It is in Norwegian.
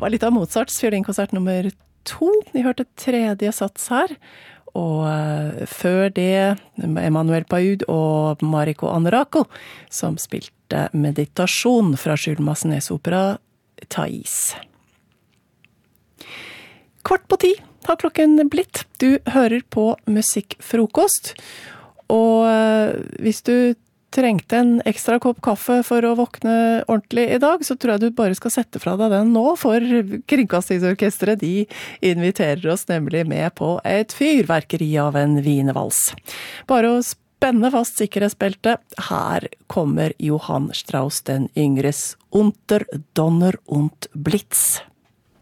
var litt av Mozarts fiolinkonsert nummer 2. Vi hørte tredje sats her. Og før det Emmanuel Paud og Mariko Anaraco, som spilte meditasjon fra Jules Massenets opera Thais. 9:15 har klokken blitt. Du hører på Musikkfrokost, og hvis du trengte en ekstra kopp kaffe for å våkne ordentlig i dag, så tror jeg du bare skal sette fra deg den nå, for Kringkastingsorkestret, de inviterer oss nemlig med på et fyrverkeri av en wienervals. Bare å spenne fast sikkerhetsbeltet. Her kommer Johann Strauss den yngres Unter Donner und Blitz.